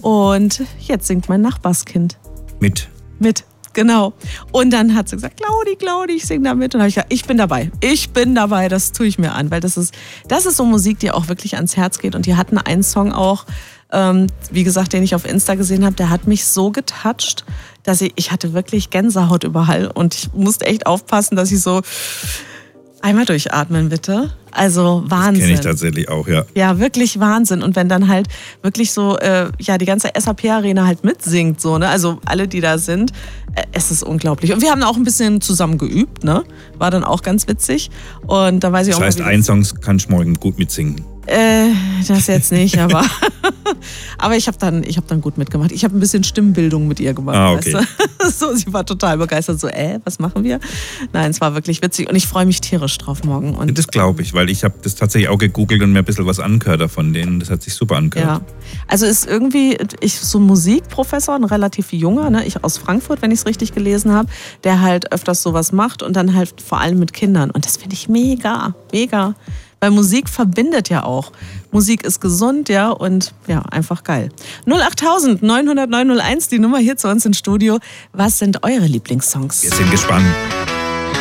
Und jetzt singt mein Nachbarskind. Mit. Genau. Und dann hat sie gesagt, Claudi, ich singe da mit. Und dann habe ich gesagt, ich bin dabei, das tue ich mir an. Weil das ist so Musik, die auch wirklich ans Herz geht. Und die hatten einen Song auch, wie gesagt, den ich auf Insta gesehen habe, der hat mich so getoucht, dass ich hatte wirklich Gänsehaut überall. Und ich musste echt aufpassen, dass ich so einmal durchatmen, bitte. Also Wahnsinn. Das kenne ich tatsächlich auch, ja. Ja, wirklich Wahnsinn. Und wenn dann halt wirklich so, die ganze SAP-Arena halt mitsingt, so, ne? Also alle, die da sind, es ist unglaublich. Und wir haben auch ein bisschen zusammen geübt, ne? War dann auch ganz witzig. Und da weiß ich das auch heißt, mal, einen Song kannst du morgen gut mitsingen. Das jetzt nicht, aber ich habe dann gut mitgemacht. Ich habe ein bisschen Stimmbildung mit ihr gemacht. Okay. Weißt du? So, sie war total begeistert. So, was machen wir? Nein, es war wirklich witzig und ich freue mich tierisch drauf morgen. Und, das glaube ich, weil ich habe das tatsächlich auch gegoogelt und mir ein bisschen was angehört von denen. Das hat sich super angehört. Ja, also ist irgendwie, so ein Musikprofessor, ein relativ junger, ne, ich aus Frankfurt, wenn ich es richtig gelesen habe, der halt öfters sowas macht und dann halt vor allem mit Kindern. Und das finde ich mega, mega. Weil Musik verbindet ja auch. Musik ist gesund, ja, und ja, einfach geil. 08900 901, die Nummer hier zu uns ins Studio. Was sind eure Lieblingssongs? Wir sind gespannt.